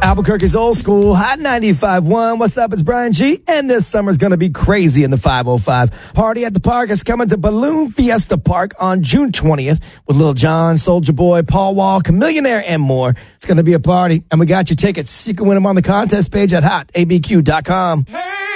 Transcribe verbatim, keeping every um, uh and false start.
Albuquerque's old school, Hot ninety-five point one. What's up? It's Brian G. And this summer's going to be crazy in the five oh five. Party at the Park is coming to Balloon Fiesta Park on June twentieth with Lil Jon, Soulja Boy, Paul Wall, Chamillionaire, and more. It's going to be a party, and we got your tickets. You can win them on the contest page at hot a b q dot com. Hey!